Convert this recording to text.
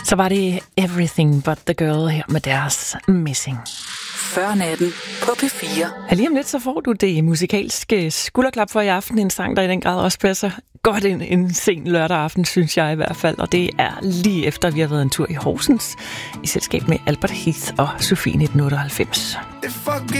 Så var det Everything But The Girl her med deres Missing. Før natten på P4. Ja, lige om lidt så får du det musikalske skulderklap for i aften. En sang, der i den grad også passer godt ind en sen lørdag aften, synes jeg i hvert fald. Og det er lige efter, vi har været en tur i Horsens i selskab med Albert Heath og Sofie 1998.